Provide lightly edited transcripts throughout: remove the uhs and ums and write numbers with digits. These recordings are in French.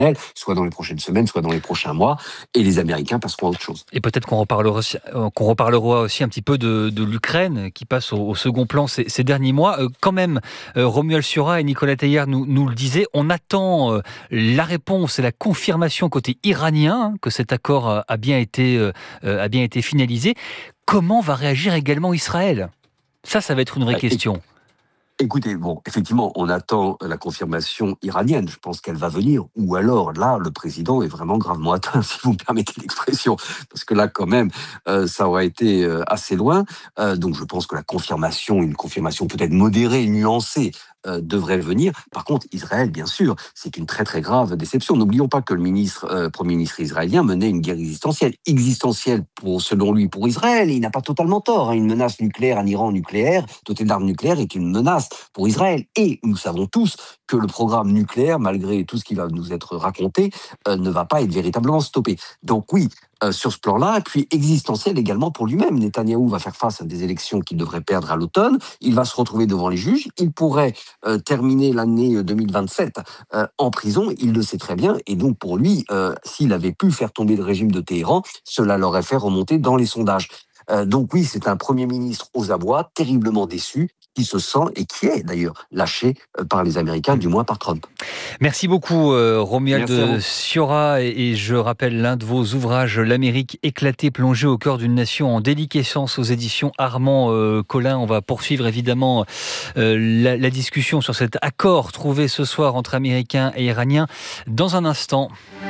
soit dans les prochaines semaines, soit dans les prochains mois, et les Américains passeront à autre chose. Et peut-être qu'on reparlera aussi un petit peu de l'Ukraine qui passe au second plan ces derniers mois. Quand même, Romuald Siora et Nicolas Teilhard nous le disaient, on attend la réponse et la confirmation côté iranien que cet accord a bien été finalisé. Comment va réagir également Israël ? Ça va être une vraie question. Écoutez, bon, effectivement, on attend la confirmation iranienne. Je pense qu'elle va venir. Ou alors, là, le président est vraiment gravement atteint, si vous me permettez l'expression. Parce que là, quand même, ça aurait été assez loin. Donc, je pense que une confirmation peut-être modérée, nuancée, devrait venir. Par contre, Israël, bien sûr, c'est une très très grave déception. N'oublions pas que le Premier ministre israélien menait une guerre existentielle selon lui pour Israël. Et il n'a pas totalement tort. Une menace nucléaire, un Iran nucléaire, doté d'armes nucléaires, est une menace pour Israël. Et nous savons tous que le programme nucléaire, malgré tout ce qui va nous être raconté, ne va pas être véritablement stoppé. Donc oui, sur ce plan-là, et puis existentiel également pour lui-même. Netanyahou va faire face à des élections qu'il devrait perdre à l'automne. Il va se retrouver devant les juges. Il pourrait terminer l'année 2027 en prison. Il le sait très bien. Et donc pour lui, s'il avait pu faire tomber le régime de Téhéran, cela l'aurait fait remonter dans les sondages. Donc oui, c'est un Premier ministre aux abois, terriblement déçu, qui se sent et qui est d'ailleurs lâché par les Américains, du moins par Trump. Merci beaucoup Romuald Siora, et je rappelle l'un de vos ouvrages, L'Amérique éclatée, plongée au cœur d'une nation en déliquescence, aux éditions Armand Collin. On va poursuivre évidemment la discussion sur cet accord trouvé ce soir entre Américains et Iraniens dans un instant.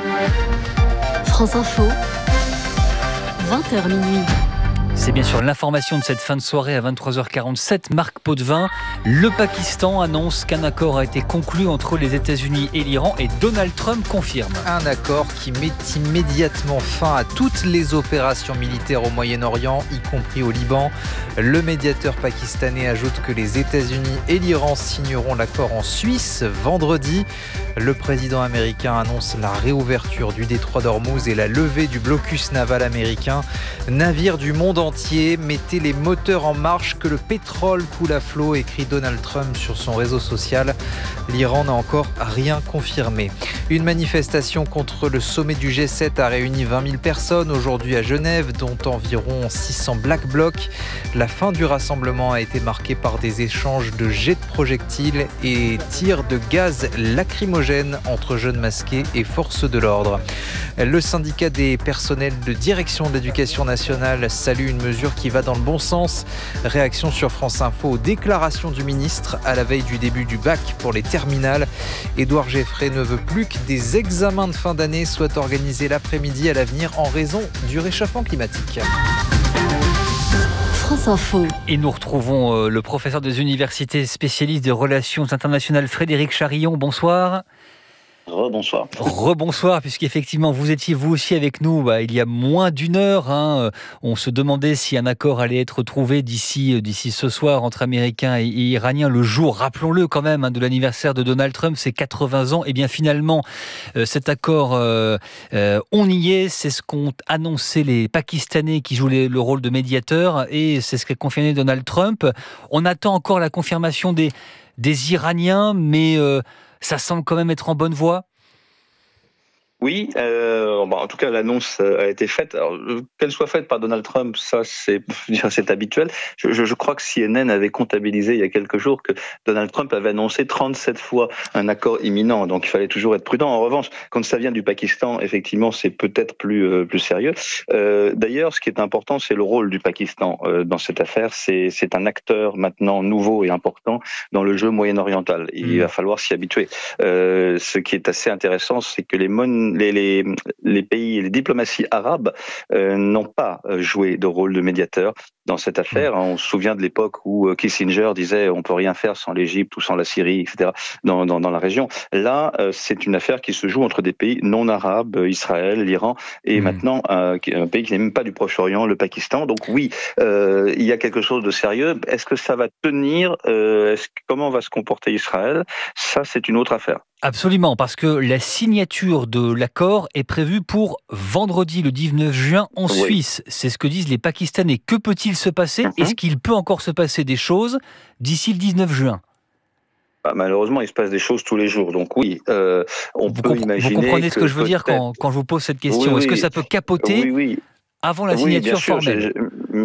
France Info, 20h minuit. C'est bien sûr l'information de cette fin de soirée à 23h47. Marc Potvin, le Pakistan annonce qu'un accord a été conclu entre les États-Unis et l'Iran, et Donald Trump confirme. Un accord qui met immédiatement fin à toutes les opérations militaires au Moyen-Orient, y compris au Liban. Le médiateur pakistanais ajoute que les États-Unis et l'Iran signeront l'accord en Suisse vendredi. Le président américain annonce la réouverture du détroit d'Ormuz et la levée du blocus naval américain. Navire du monde entier, mettez les moteurs en marche, que le pétrole coule à flot, écrit Donald Trump sur son réseau social. L'Iran n'a encore rien confirmé. Une manifestation contre le sommet du G7 a réuni 20 000 personnes aujourd'hui à Genève, dont environ 600 Black Blocs. La fin du rassemblement a été marquée par des échanges de jets de projectiles et tirs de gaz lacrymogène entre jeunes masqués et forces de l'ordre. Le syndicat des personnels de direction de l'éducation nationale salue une mesure qui va dans le bon sens. Réaction sur France Info aux déclarations du ministre à la veille du début du bac pour les terminales. Édouard Geffray ne veut plus que des examens de fin d'année soient organisés l'après-midi à l'avenir en raison du réchauffement climatique. France Info. Et nous retrouvons le professeur des universités spécialiste des relations internationales, Frédéric Charillon. Bonsoir. Rebonsoir. Rebonsoir, puisqu'effectivement vous étiez vous aussi avec nous il y a moins d'une heure. On se demandait si un accord allait être trouvé d'ici ce soir entre Américains et Iraniens, le jour, rappelons-le quand même, de l'anniversaire de Donald Trump, c'est 80 ans. Et bien finalement, cet accord, on y est. C'est ce qu'ont annoncé les Pakistanais qui jouent le rôle de médiateurs, et c'est ce qu'a confirmé Donald Trump. On attend encore la confirmation des Iraniens, mais ça semble quand même être en bonne voie. Oui, en tout cas, l'annonce a été faite. Alors, qu'elle soit faite par Donald Trump, ça, c'est habituel. Je crois que CNN avait comptabilisé il y a quelques jours que Donald Trump avait annoncé 37 fois un accord imminent. Donc, il fallait toujours être prudent. En revanche, quand ça vient du Pakistan, effectivement, c'est peut-être plus sérieux. D'ailleurs, ce qui est important, c'est le rôle du Pakistan dans cette affaire. C'est un acteur maintenant nouveau et important dans le jeu moyen-oriental. Il va falloir s'y habituer. Ce qui est assez intéressant, c'est que les pays, les diplomaties arabes n'ont pas joué de rôle de médiateur dans cette affaire. On se souvient de l'époque où Kissinger disait on peut rien faire sans l'Égypte ou sans la Syrie, etc. dans la région. Là, c'est une affaire qui se joue entre des pays non arabes, Israël, l'Iran, et maintenant un pays qui n'est même pas du Proche-Orient, le Pakistan. Donc oui, il y a quelque chose de sérieux. Est-ce que ça va tenir ? Comment va se comporter Israël ? Ça, c'est une autre affaire. Absolument, parce que la signature de l'accord est prévue pour vendredi, le 19 juin, en Suisse. C'est ce que disent les Pakistanais. Que peut-il se passer ? Est-ce qu'il peut encore se passer des choses d'ici le 19 juin ? Malheureusement, il se passe des choses tous les jours. Donc oui, on peut imaginer. Vous comprenez ce que je veux dire peut-être... quand je vous pose cette question. Oui, Est-ce que oui, ça peut capoter oui. avant la Oui, bien signature sûr. formelle?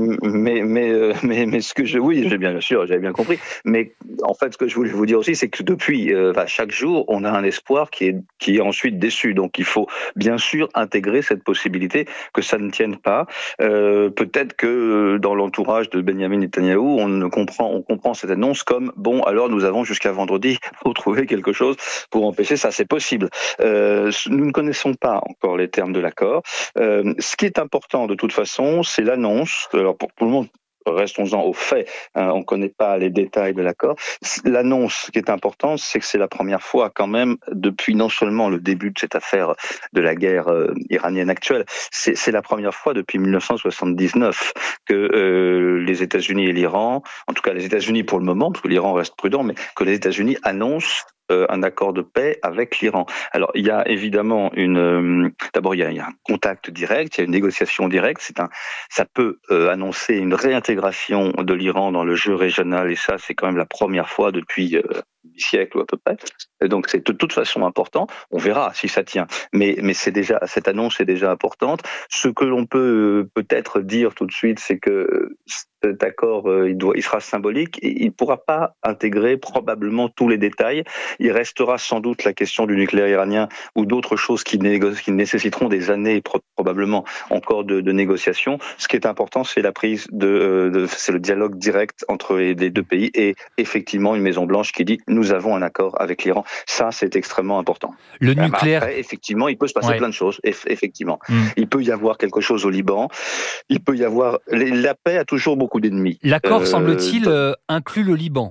Mais ce que oui, bien sûr, j'avais bien compris. Mais en fait, ce que je voulais vous dire aussi, c'est que depuis chaque jour, on a un espoir qui est ensuite déçu. Donc, il faut bien sûr intégrer cette possibilité que ça ne tienne pas. Peut-être que dans l'entourage de Benjamin Netanyahou, on comprend cette annonce comme bon. Alors, nous avons jusqu'à vendredi pour trouver quelque chose pour empêcher ça. C'est possible. Nous ne connaissons pas encore les termes de l'accord. Ce qui est important de toute façon, c'est l'annonce. Alors pour tout le monde, restons-en aux faits. On ne connaît pas les détails de l'accord. L'annonce qui est importante, c'est que c'est la première fois quand même depuis non seulement le début de cette affaire de la guerre iranienne actuelle, c'est la première fois depuis 1979 que les États-Unis et l'Iran, en tout cas les États-Unis pour le moment, parce que l'Iran reste prudent, mais que les États-Unis annoncent un accord de paix avec l'Iran. Alors, il y a évidemment d'abord, il y a un contact direct, il y a une négociation directe. Ça peut annoncer une réintégration de l'Iran dans le jeu régional, et ça, c'est quand même la première fois depuis 10 siècles ou à peu près. Et donc, c'est de toute façon important. On verra si ça tient. Mais cette annonce est déjà importante. Ce que l'on peut peut-être dire tout de suite, c'est que cet accord, il sera symbolique. Et il ne pourra pas intégrer probablement tous les détails. Il restera sans doute la question du nucléaire iranien ou d'autres choses qui nécessiteront des années probablement encore de négociations. Ce qui est important, c'est la prise c'est le dialogue direct entre les deux pays et effectivement une Maison Blanche qui dit nous avons un accord avec l'Iran. Ça, c'est extrêmement important. Le nucléaire. Après, effectivement, il peut se passer plein de choses. Effectivement, il peut y avoir quelque chose au Liban. Il peut y avoir la paix a toujours beaucoup d'ennemis. L'accord semble-t-il inclut le Liban.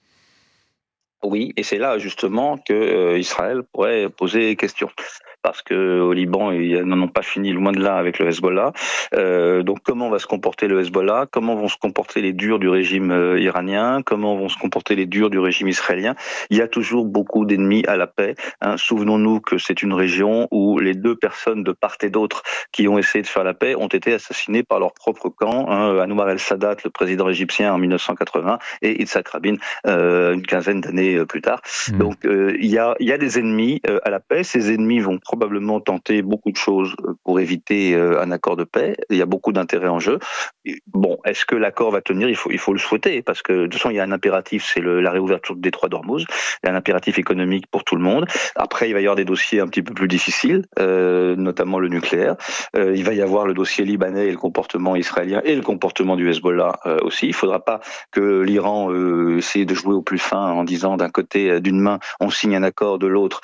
Oui, et c'est là justement que Israël pourrait poser question. Parce que au Liban, ils n'en ont pas fini loin de là avec le Hezbollah. Donc comment va se comporter le Hezbollah? Comment vont se comporter les durs du régime iranien? Comment vont se comporter les durs du régime israélien? Il y a toujours beaucoup d'ennemis à la paix. Souvenons-nous que c'est une région où les deux personnes de part et d'autre qui ont essayé de faire la paix ont été assassinées par leur propre camp. Anwar el-Sadat, le président égyptien en 1980, et Yitzhak Rabin une quinzaine d'années plus tard. Donc il y a des ennemis à la paix. Ces ennemis vont probablement tenter beaucoup de choses pour éviter un accord de paix. Il y a beaucoup d'intérêts en jeu. Bon, est-ce que l'accord va tenir? Il faut le souhaiter, parce que de toute façon, il y a un impératif, c'est la réouverture du détroit d'Ormuz. Il y a un impératif économique pour tout le monde. Après, il va y avoir des dossiers un petit peu plus difficiles, notamment le nucléaire. Il va y avoir le dossier libanais et le comportement israélien et le comportement du Hezbollah aussi. Il ne faudra pas que l'Iran essaie de jouer au plus fin en disant d'un côté, d'une main, on signe un accord, de l'autre,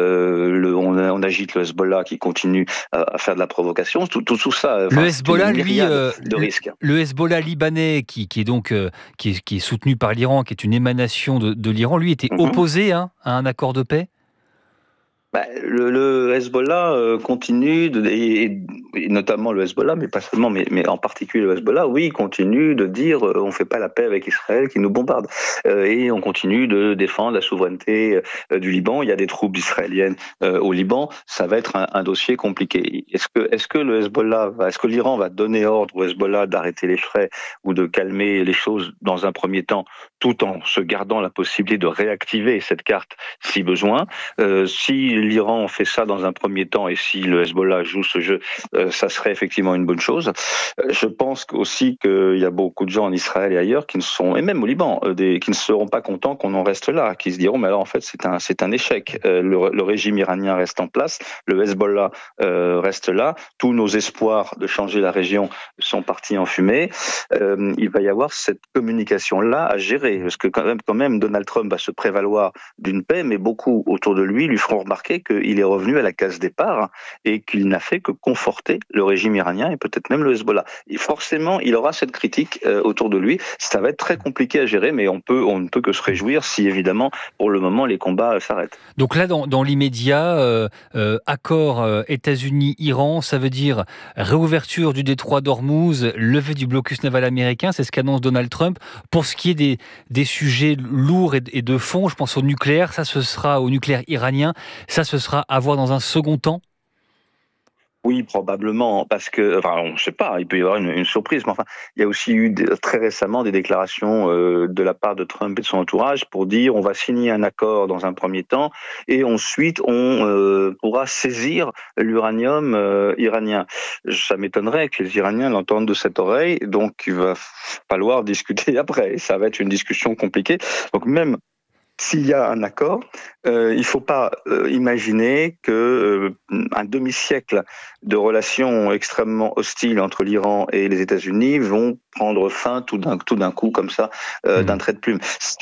on agit le Hezbollah qui continue à faire de la provocation, tout ça. Le Hezbollah, lui, de risques. Le Hezbollah libanais, qui est soutenu par l'Iran, qui est une émanation de l'Iran, lui était opposé à un accord de paix. Le Hezbollah continue, et notamment le Hezbollah, mais pas seulement, mais en particulier le Hezbollah, oui, continue de dire on fait pas la paix avec Israël qui nous bombarde, et on continue de défendre la souveraineté du Liban. Il y a des troupes israéliennes au Liban. Ça va être un dossier compliqué. Est-ce que le Hezbollah, est-ce que l'Iran va donner ordre au Hezbollah d'arrêter les frais ou de calmer les choses dans un premier temps, tout en se gardant la possibilité de réactiver cette carte si besoin? Si l'Iran fait ça dans un premier temps et si le Hezbollah joue ce jeu, ça serait effectivement une bonne chose. Je pense aussi qu'il y a beaucoup de gens en Israël et ailleurs et même au Liban, qui ne seront pas contents qu'on en reste là, qui se diront mais alors en fait c'est un échec. Le régime iranien reste en place, le Hezbollah reste là, tous nos espoirs de changer la région sont partis en fumée. Il va y avoir cette communication-là à gérer, parce que quand même Donald Trump va se prévaloir d'une paix, mais beaucoup autour de lui feront remarquer qu'il est revenu à la case départ et qu'il n'a fait que conforter le régime iranien et peut-être même le Hezbollah. Et forcément, il aura cette critique autour de lui. Ça va être très compliqué à gérer, mais on ne peut que se réjouir si, évidemment, pour le moment, les combats s'arrêtent. Donc là, dans l'immédiat, accord États-Unis-Iran, ça veut dire réouverture du détroit d'Ormuz, levée du blocus naval américain, c'est ce qu'annonce Donald Trump. Pour ce qui est des sujets lourds et de fond, je pense au nucléaire, ça ce sera au nucléaire iranien, ça ce sera à voir dans un second temps. Oui, probablement, parce que, enfin, on ne sait pas, il peut y avoir une surprise, mais enfin, il y a aussi eu très récemment des déclarations de la part de Trump et de son entourage pour dire on va signer un accord dans un premier temps et ensuite on pourra saisir l'uranium iranien. Ça m'étonnerait que les Iraniens l'entendent de cette oreille, donc il va falloir discuter après. Ça va être une discussion compliquée. Donc même s'il y a un accord, il ne faut pas imaginer que un demi-siècle de relations extrêmement hostiles entre l'Iran et les États-Unis vont prendre fin tout d'un coup comme ça, d'un trait de plume.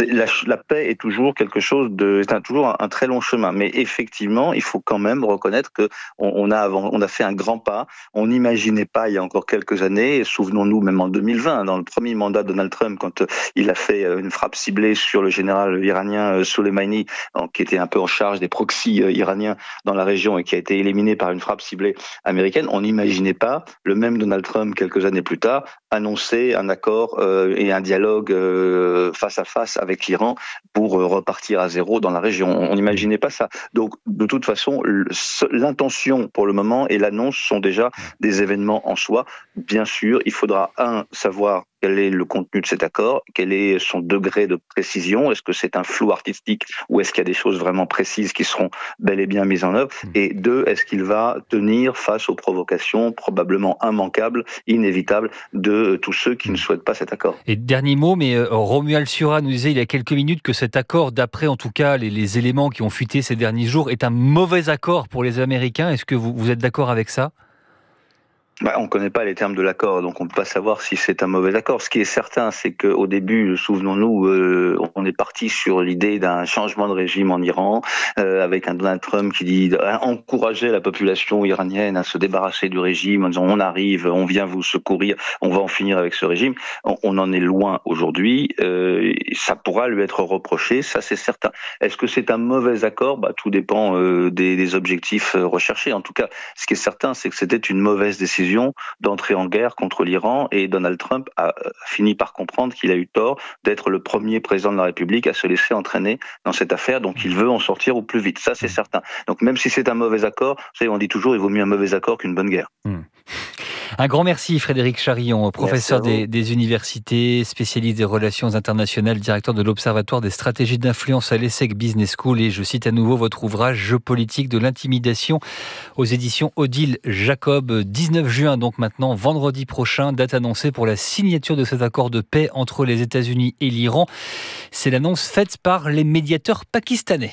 La paix est toujours quelque chose toujours un très long chemin. Mais effectivement, il faut quand même reconnaître que on a fait un grand pas. On n'imaginait pas il y a encore quelques années. Et souvenons-nous même en 2020, dans le premier mandat de Donald Trump, quand il a fait une frappe ciblée sur le général iranien Soleimani, qui était un peu en charge des proxys iraniens dans la région et qui a été éliminé par une frappe ciblée américaine. On n'imaginait pas le même Donald Trump quelques années plus tard annoncer un accord et un dialogue face à face avec l'Iran pour repartir à zéro dans la région. On n'imaginait pas ça. Donc, de toute façon, l'intention pour le moment et l'annonce sont déjà des événements en soi. Bien sûr, il faudra savoir quel est le contenu de cet accord, quel est son degré de précision, est-ce que c'est un flou artistique ou est-ce qu'il y a des choses vraiment précises qui seront bel et bien mises en œuvre, et deux, est-ce qu'il va tenir face aux provocations probablement immanquables, inévitables de tous ceux qui ne souhaitent pas cet accord. Et dernier mot, mais Romuald Sura nous disait il y a quelques minutes que cet accord, d'après en tout cas les éléments qui ont fuité ces derniers jours, est un mauvais accord pour les Américains. Est-ce que vous êtes d'accord avec ça ? On ne connaît pas les termes de l'accord, donc on ne peut pas savoir si c'est un mauvais accord. Ce qui est certain, c'est qu'au début, souvenons-nous, on est parti sur l'idée d'un changement de régime en Iran, avec un Donald Trump qui encourageait la population iranienne à se débarrasser du régime en disant on arrive, on vient vous secourir, on va en finir avec ce régime. On en est loin aujourd'hui, ça pourra lui être reproché, ça c'est certain. Est-ce que c'est un mauvais accord ? Tout dépend des objectifs recherchés. En tout cas, ce qui est certain, c'est que c'était une mauvaise décision d'entrer en guerre contre l'Iran, et Donald Trump a fini par comprendre qu'il a eu tort d'être le premier président de la République à se laisser entraîner dans cette affaire, donc il veut en sortir au plus vite, ça c'est certain. Donc même si c'est un mauvais accord, on dit toujours il vaut mieux un mauvais accord qu'une bonne guerre. Un grand merci Frédéric Charillon, professeur des universités, spécialiste des relations internationales, directeur de l'Observatoire des stratégies d'influence à l'ESSEC Business School, et je cite à nouveau votre ouvrage Jeux politiques de l'intimidation aux éditions Odile Jacob. 19 juin donc maintenant, vendredi prochain, date annoncée pour la signature de cet accord de paix entre les États-Unis et l'Iran. C'est l'annonce faite par les médiateurs pakistanais.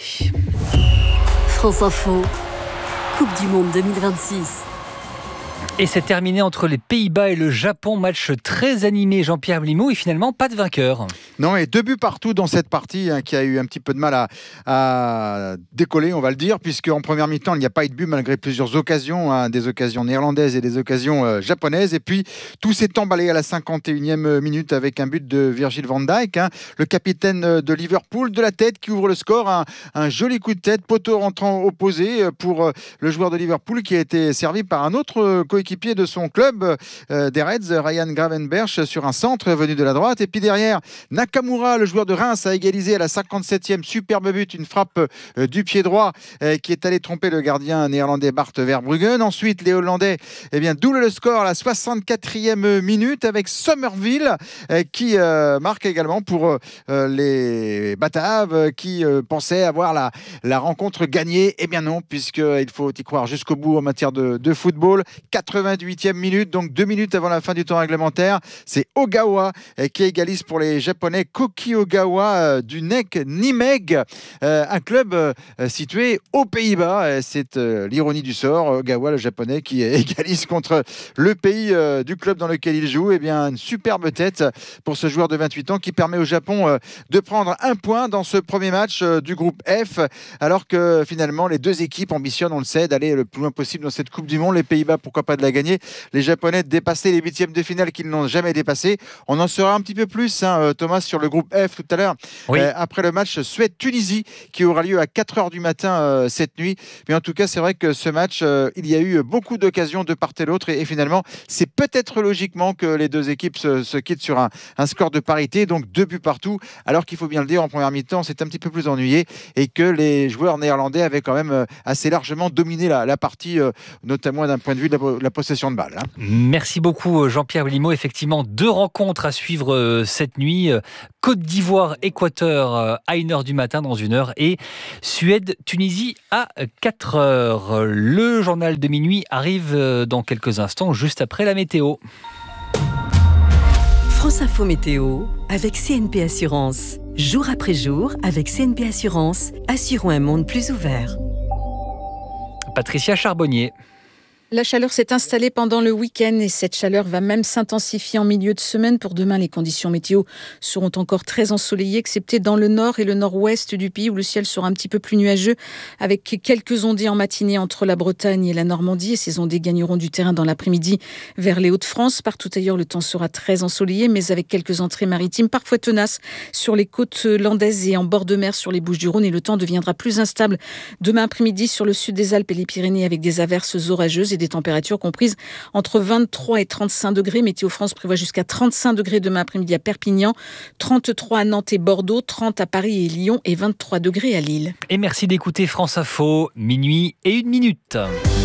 France Info, Coupe du Monde 2026. Et c'est terminé entre les Pays-Bas et le Japon. Match très animé, Jean-Pierre Blimou, et finalement pas de vainqueur. Non, et 2 buts partout dans cette partie qui a eu un petit peu de mal à décoller, on va le dire, puisque en première mi-temps, il n'y a pas eu de but malgré plusieurs occasions, des occasions néerlandaises et des occasions japonaises. Et puis, tout s'est emballé à la 51e minute avec un but de Virgil van Dijk, le capitaine de Liverpool, de la tête, qui ouvre le score. Un joli coup de tête, poteau rentrant opposé pour le joueur de Liverpool, qui a été servi par un autre coéquipier de son club des Reds, Ryan Gravenberch, sur un centre venu de la droite. Et puis derrière, Nakamura, le joueur de Reims, a égalisé à la 57e, superbe but, une frappe du pied droit qui est allé tromper le gardien néerlandais Bart Verbruggen. Ensuite, les Hollandais doublent le score à la 64e minute avec Somerville qui marque également pour les Bataves qui pensaient avoir la rencontre gagnée. Eh bien non, puisqu'il faut y croire jusqu'au bout en matière de football. 88e minute, donc 2 minutes avant la fin du temps réglementaire, c'est Ogawa qui égalise pour les Japonais. Koki Ogawa du NEC Nimeg, un club situé aux Pays-Bas. C'est l'ironie du sort. Ogawa, le Japonais, qui égalise contre le pays du club dans lequel il joue. Eh bien, une superbe tête pour ce joueur de 28 ans qui permet au Japon de prendre un point dans ce premier match du groupe F, alors que finalement les deux équipes ambitionnent, on le sait, d'aller le plus loin possible dans cette Coupe du Monde. Les Pays-Bas, pourquoi pas de la gagner. Les Japonais dépasser les 8e de finale qu'ils n'ont jamais dépassé. On en saura un petit peu plus, Thomas, sur le groupe F tout à l'heure, Oui. après le match Suède-Tunisie qui aura lieu à 4h du matin cette nuit. Mais en tout cas, c'est vrai que ce match, il y a eu beaucoup d'occasions de part et l'autre et finalement, c'est peut-être logiquement que les deux équipes se quittent sur un score de parité, donc 2 buts partout, alors qu'il faut bien le dire, en première mi-temps, c'est un petit peu plus ennuyé et que les joueurs néerlandais avaient quand même assez largement dominé la partie, notamment d'un point de vue de la possession de balle. Merci beaucoup Jean-Pierre Belimo. Effectivement, 2 rencontres à suivre cette nuit. Côte d'Ivoire-Équateur à 1h du matin dans 1 heure et Suède-Tunisie à 4h. Le journal de minuit arrive dans quelques instants, juste après la météo. France Info Météo avec CNP Assurance. Jour après jour, avec CNP Assurance, assurons un monde plus ouvert. Patricia Charbonnier. La chaleur s'est installée pendant le week-end et cette chaleur va même s'intensifier en milieu de semaine. Pour demain, les conditions météo seront encore très ensoleillées, excepté dans le nord et le nord-ouest du pays où le ciel sera un petit peu plus nuageux avec quelques ondées en matinée entre la Bretagne et la Normandie. Et ces ondées gagneront du terrain dans l'après-midi vers les Hauts-de-France. Partout ailleurs, le temps sera très ensoleillé, mais avec quelques entrées maritimes parfois tenaces sur les côtes landaises et en bord de mer sur les Bouches-du-Rhône. Et le temps deviendra plus instable demain après-midi sur le sud des Alpes et les Pyrénées avec des averses orageuses et des températures comprises entre 23 et 35 degrés. Météo France prévoit jusqu'à 35 degrés demain après-midi à Perpignan, 33 à Nantes et Bordeaux, 30 à Paris et Lyon et 23 degrés à Lille. Et merci d'écouter France Info, minuit et 1 minute.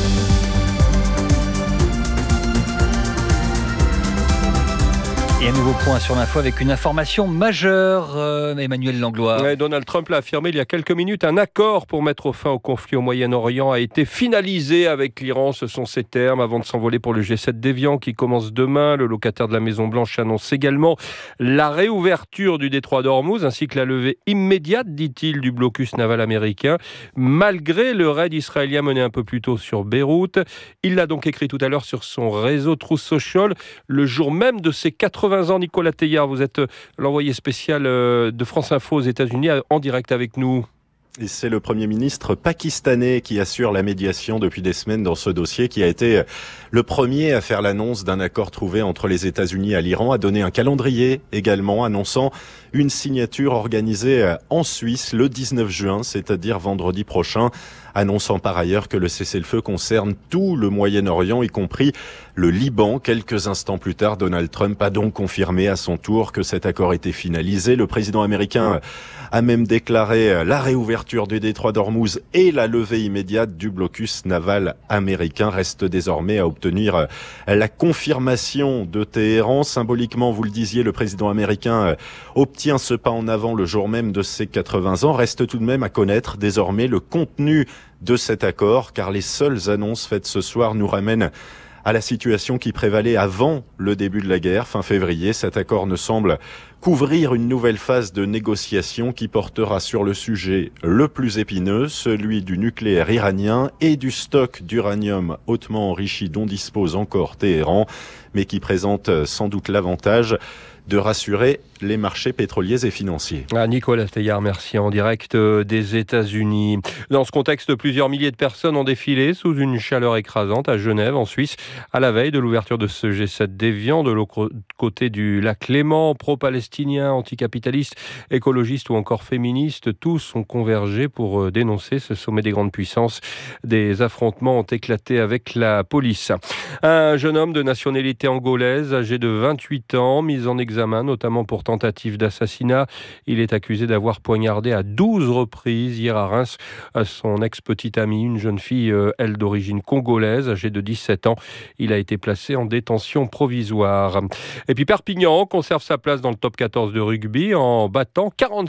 Et un nouveau point sur l'info avec une information majeure, Emmanuel Langlois. Ouais, Donald Trump l'a affirmé il y a quelques minutes, un accord pour mettre fin au conflit au Moyen-Orient a été finalisé avec l'Iran. Ce sont ses termes avant de s'envoler pour le G7 d'Évian qui commence demain. Le locataire de la Maison-Blanche annonce également la réouverture du détroit d'Ormuz ainsi que la levée immédiate, dit-il, du blocus naval américain, malgré le raid israélien mené un peu plus tôt sur Beyrouth. Il l'a donc écrit tout à l'heure sur son réseau Truth Social, le jour même de ses 80 ans. Nicolas Teillard, vous êtes l'envoyé spécial de France Info aux États-Unis en direct avec nous. Et c'est le Premier ministre pakistanais qui assure la médiation depuis des semaines dans ce dossier, qui a été le premier à faire l'annonce d'un accord trouvé entre les États-Unis et l'Iran, a donné un calendrier également annonçant une signature organisée en Suisse le 19 juin, c'est-à-dire vendredi prochain, annonçant par ailleurs que le cessez-le-feu concerne tout le Moyen-Orient, y compris le Liban. Quelques instants plus tard, Donald Trump a donc confirmé à son tour que cet accord était finalisé. Le président américain a même déclaré la réouverture du détroit d'Ormuz et la levée immédiate du blocus naval américain. Reste désormais à obtenir la confirmation de Téhéran. Symboliquement, vous le disiez, le président américain obtient ce pas en avant le jour même de ses 80 ans. Reste tout de même à connaître désormais le contenu de cet accord, car les seules annonces faites ce soir nous ramènent à la situation qui prévalait avant le début de la guerre, fin février. Cet accord ne semble couvrir une nouvelle phase de négociation qui portera sur le sujet le plus épineux, celui du nucléaire iranien et du stock d'uranium hautement enrichi dont dispose encore Téhéran, mais qui présente sans doute l'avantage de rassurer les marchés pétroliers et financiers. Nicolas Teillard, merci, en direct des États-Unis. Dans ce contexte, plusieurs milliers de personnes ont défilé sous une chaleur écrasante à Genève, en Suisse, à la veille de l'ouverture de ce G7 d'Évian, de l'autre côté du lac Léman. Pro-palestiniens, anticapitalistes, écologistes ou encore féministes, tous ont convergé pour dénoncer ce sommet des grandes puissances. Des affrontements ont éclaté avec la police. Un jeune homme de nationalité angolaise, âgé de 28 ans, mis en examen, notamment pour tentative d'assassinat. Il est accusé d'avoir poignardé à 12 reprises hier à Reims son ex-petite amie, une jeune fille, elle d'origine congolaise, âgée de 17 ans. Il a été placé en détention provisoire. Et puis Perpignan conserve sa place dans le top 14 de rugby en battant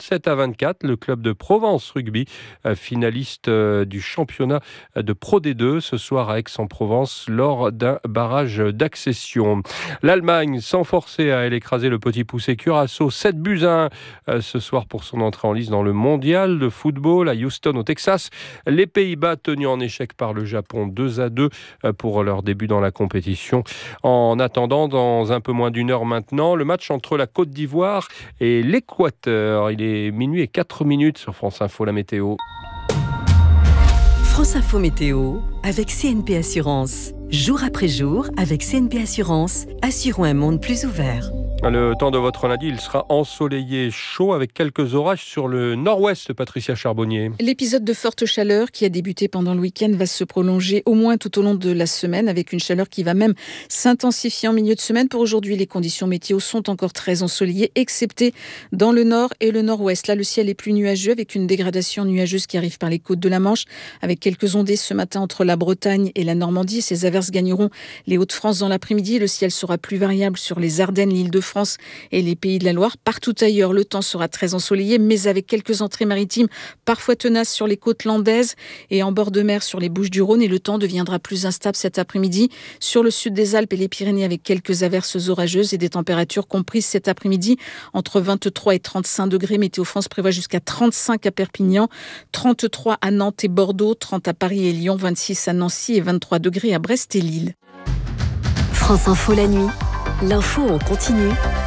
47-24 le club de Provence Rugby, finaliste du championnat de Pro D2 ce soir à Aix-en-Provence lors d'un barrage d'accession. L'Allemagne, sans forcer à elle écraser le petit poussé Curaçao, 7-1 ce soir pour son entrée en lice dans le mondial de football à Houston au Texas. Les Pays-Bas tenus en échec par le Japon 2-2 pour leur début dans la compétition. En attendant, dans un peu moins d'une heure maintenant, le match entre la Côte d'Ivoire et l'Équateur. Il est minuit et 4 minutes sur France Info, la météo. France Info Météo avec CNP Assurance. Jour après jour, avec CNP Assurance, assurons un monde plus ouvert. Le temps de votre lundi, il sera ensoleillé, chaud, avec quelques orages sur le nord-ouest, Patricia Charbonnier. L'épisode de forte chaleur qui a débuté pendant le week-end va se prolonger au moins tout au long de la semaine, avec une chaleur qui va même s'intensifier en milieu de semaine. Pour aujourd'hui, les conditions météo sont encore très ensoleillées, excepté dans le nord et le nord-ouest. Là, le ciel est plus nuageux, avec une dégradation nuageuse qui arrive par les côtes de la Manche, avec quelques ondées ce matin entre la Bretagne et la Normandie. Ces averses gagneront les Hauts-de-France dans l'après-midi. Le ciel sera plus variable sur les Ardennes, l'Île-de-France et les Pays de la Loire. Partout ailleurs, le temps sera très ensoleillé, mais avec quelques entrées maritimes parfois tenaces sur les côtes landaises et en bord de mer sur les Bouches-du-Rhône. Et le temps deviendra plus instable cet après-midi sur le sud des Alpes et les Pyrénées, avec quelques averses orageuses et des températures comprises cet après-midi entre 23 et 35 degrés. Météo France prévoit jusqu'à 35 à Perpignan, 33 à Nantes et Bordeaux, 30 à Paris et Lyon, 26 à Nancy et 23 degrés à Brest et Lille. France Info la nuit. L'info en continu.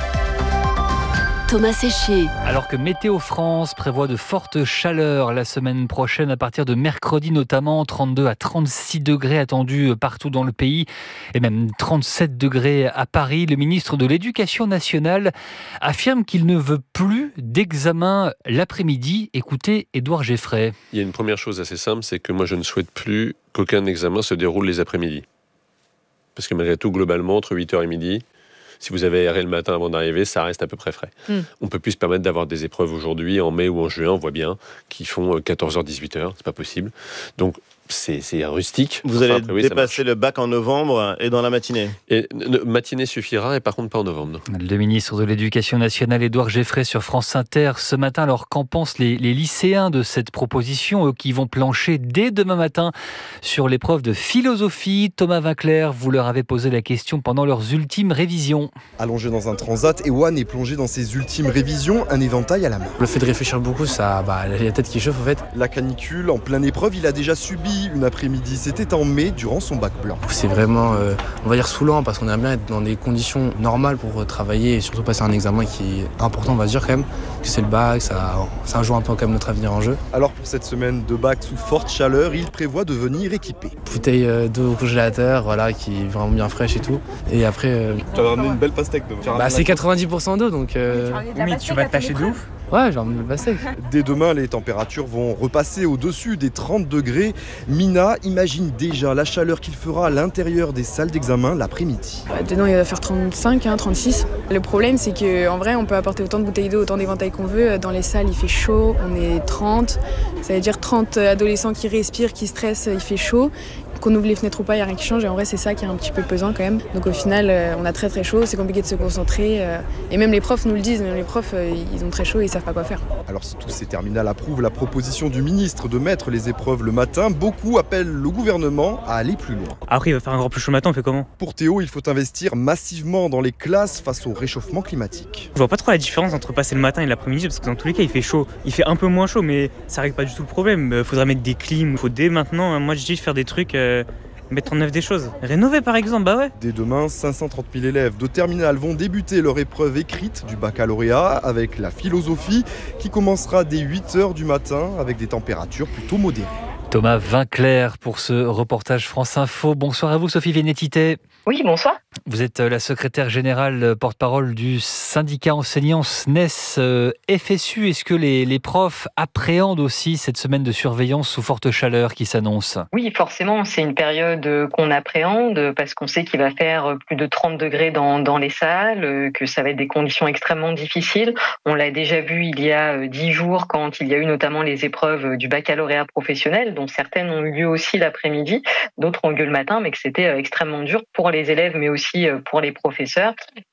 Thomas Séchier. Alors que Météo France prévoit de fortes chaleurs la semaine prochaine, à partir de mercredi notamment, 32 à 36 degrés attendus partout dans le pays et même 37 degrés à Paris, le ministre de l'Éducation nationale affirme qu'il ne veut plus d'examen l'après-midi. Écoutez Édouard Geffray. Il y a une première chose assez simple, c'est que moi je ne souhaite plus qu'aucun examen se déroule les après-midi. Parce que malgré tout, globalement, entre 8h et midi, si vous avez aéré le matin avant d'arriver, ça reste à peu près frais. On ne peut plus se permettre d'avoir des épreuves aujourd'hui, en mai ou en juin, on voit bien, qui font 14h, 18h, c'est pas possible. Donc, c'est rustique. Vous allez dépasser le bac en novembre et dans la matinée. Et matinée suffira, et par contre pas en novembre. Non. Le ministre de l'Éducation nationale, Édouard Geffray, sur France Inter ce matin. Alors, qu'en pensent les lycéens de cette proposition, eux qui vont plancher dès demain matin sur l'épreuve de philosophie? Thomas Vinclair, vous leur avez posé la question pendant leurs ultimes révisions. Allongé dans un transat, Ewan est plongé dans ses ultimes révisions, un éventail à la main. Le fait de réfléchir beaucoup, ça, il y a la tête qui chauffe en fait. La canicule, en pleine épreuve, il a déjà subi une après-midi. C'était en mai, durant son bac blanc. C'est vraiment, on va dire, saoulant parce qu'on aime bien être dans des conditions normales pour travailler et surtout passer un examen qui est important, on va se dire quand même, que c'est le bac, ça joue un peu quand même notre avenir en jeu. Alors pour cette semaine de bac sous forte chaleur, il prévoit de venir équipé. Bouteille d'eau au congélateur, voilà, qui est vraiment bien fraîche et tout. Et après... Tu vas ramener une belle pastèque d'eau. C'est 90% d'eau, donc... Mais tu vas te tâcher de ouf. Ouais, j'ai envie de me passer. Dès demain, les températures vont repasser au-dessus des 30 degrés. Mina imagine déjà la chaleur qu'il fera à l'intérieur des salles d'examen l'après-midi. Demain, il va faire 35, 36. Le problème, c'est qu'en vrai, on peut apporter autant de bouteilles d'eau, autant d'éventails qu'on veut. Dans les salles, il fait chaud, on est 30. Ça veut dire 30 adolescents qui respirent, qui stressent, il fait chaud. Qu'on ouvre les fenêtres ou pas, il n'y a rien qui change. Et en vrai, c'est ça qui est un petit peu pesant quand même. Donc au final, on a très très chaud, c'est compliqué de se concentrer. Et même les profs nous le disent, même les profs, ils ont très chaud et ils ne savent pas quoi faire. Alors si tous ces terminales approuvent la proposition du ministre de mettre les épreuves le matin, beaucoup appellent le gouvernement à aller plus loin. Après, il va faire encore plus chaud le matin, on fait comment? Pour Théo, il faut investir massivement dans les classes face au réchauffement climatique. Je vois pas trop la différence entre passer le matin et l'après-midi, parce que dans tous les cas, il fait chaud. Il fait un peu moins chaud, mais ça règle pas du tout le problème. Il faudrait mettre des clims, il faut dès maintenant, moi je dis faire des trucs... mettre en œuvre des choses. Rénover par exemple, bah ouais. Dès demain, 530 000 élèves de terminale vont débuter leur épreuve écrite du baccalauréat avec la philosophie qui commencera dès 8h du matin avec des températures plutôt modérées. Thomas Vinclair pour ce reportage France Info. Bonsoir à vous Sophie Vénétité. Oui, bonsoir. Vous êtes la secrétaire générale porte-parole du syndicat enseignant SNES FSU. Est-ce que les profs appréhendent aussi cette semaine de surveillance sous forte chaleur qui s'annonce? Oui, forcément, c'est une période qu'on appréhende parce qu'on sait qu'il va faire plus de 30 degrés dans les salles, que ça va être des conditions extrêmement difficiles. On l'a déjà vu il y a 10 jours quand il y a eu notamment les épreuves du baccalauréat professionnel, dont certaines ont eu lieu aussi l'après-midi, d'autres ont eu lieu le matin, mais que c'était extrêmement dur pour les élèves, mais aussi pour les professeurs.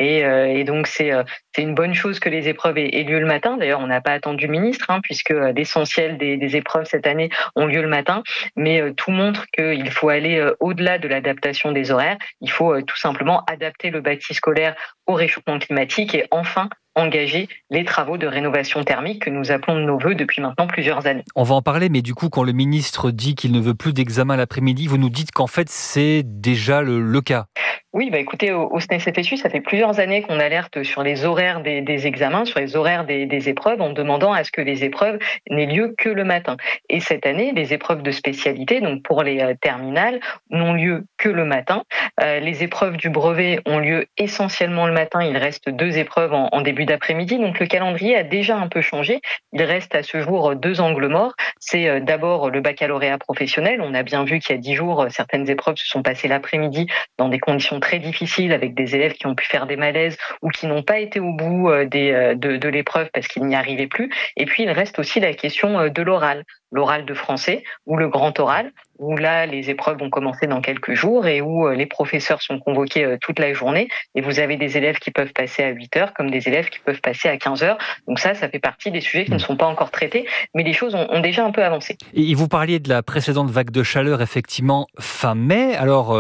Et donc, c'est une bonne chose que les épreuves aient lieu le matin. D'ailleurs, on n'a pas attendu le ministre, puisque l'essentiel des épreuves cette année ont lieu le matin. Mais tout montre qu'il faut aller au-delà de l'adaptation des horaires. Il faut tout simplement adapter le bâti scolaire au réchauffement climatique et enfin engager les travaux de rénovation thermique que nous appelons de nos voeux depuis maintenant plusieurs années. On va en parler, mais du coup, quand le ministre dit qu'il ne veut plus d'examen l'après-midi, vous nous dites qu'en fait, c'est déjà le cas. Oui, écoutez, au SNES-FSU, ça fait plusieurs années qu'on alerte sur les horaires des examens, sur les horaires des épreuves, en demandant à ce que les épreuves n'aient lieu que le matin. Et cette année, les épreuves de spécialité, donc pour les terminales, n'ont lieu que le matin. Les épreuves du brevet ont lieu essentiellement le matin. Il reste 2 épreuves en début d'après-midi. Donc le calendrier a déjà un peu changé. Il reste à ce jour 2 angles morts. C'est d'abord le baccalauréat professionnel. On a bien vu qu'il y a 10 jours, certaines épreuves se sont passées l'après-midi dans des conditions très difficiles, avec des élèves qui ont pu faire des malaises ou qui n'ont pas été au bout de l'épreuve parce qu'ils n'y arrivaient plus. Et puis il reste aussi la question de l'oral de français ou le grand oral, où là les épreuves vont commencer dans quelques jours et où les professeurs sont convoqués toute la journée, et vous avez des élèves qui peuvent passer à 8h comme des élèves qui peuvent passer à 15h. Donc ça fait partie des sujets qui ne sont pas encore traités, mais les choses ont déjà un peu avancé. Et vous parliez de la précédente vague de chaleur, effectivement, fin mai. Alors